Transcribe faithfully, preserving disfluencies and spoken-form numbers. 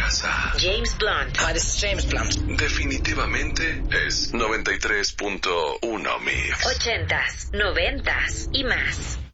casa. James Blunt. Hi, this is James Blunt. Definitivamente es noventa y tres punto uno Mix. Ochentas, noventas y más.